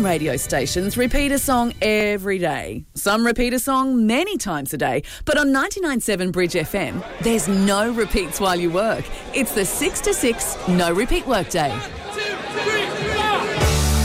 radio stations repeat a song every day. Some repeat a song many times a day. But on 99.7 Bridge FM, there's no repeats while you work. It's the 6 to 6 no repeat workday. 1, 2, 3.